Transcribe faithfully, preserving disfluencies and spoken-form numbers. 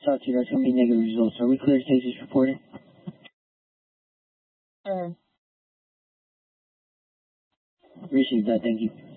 Talk to you. That's going to be negative results. Are we clear to take this reporting? Uh, Received that. Thank you.